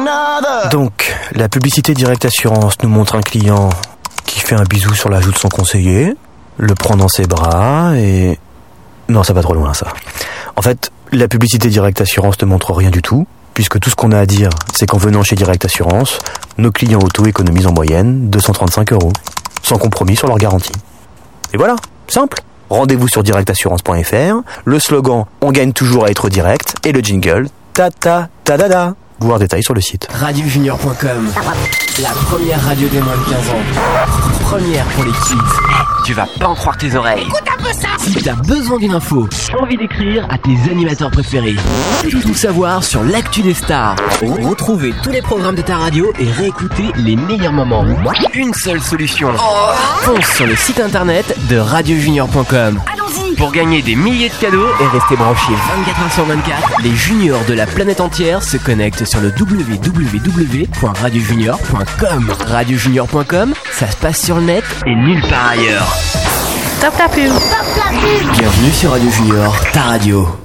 Donc, la publicité Direct Assurance nous montre un client qui fait un bisou sur la joue de son conseiller, le prend dans ses bras et... Non, ça va trop loin, ça. En fait, la publicité Direct Assurance ne montre rien du tout, puisque tout ce qu'on a à dire, c'est qu'en venant chez Direct Assurance, nos clients auto économisent en moyenne 235 €, sans compromis sur leur garantie. Et voilà, simple. Rendez-vous sur directassurance.fr, le slogan « On gagne toujours à être direct » et le jingle « Ta-ta-ta-da-da ». Voir détails sur le site. RadioJunior.com, la première radio des moins de 15 ans. Première pour les kids. Tu vas pas en croire tes oreilles. Écoute un peu ça. Si t'as besoin d'une info, envie d'écrire à tes animateurs préférés, tout savoir sur l'actu des stars, retrouvez tous les programmes de ta radio et réécoutez les meilleurs moments. Une seule solution. Fonce sur le site internet de RadioJunior.com. Allons-y. Pour gagner des milliers de cadeaux Et restez branchés 24h/24, les juniors de la planète entière se connectent sur le www.radiojunior.com. RadioJunior.com, ça se passe sur le net et nulle part ailleurs. Top la pub. Bienvenue sur Radio Junior, ta radio.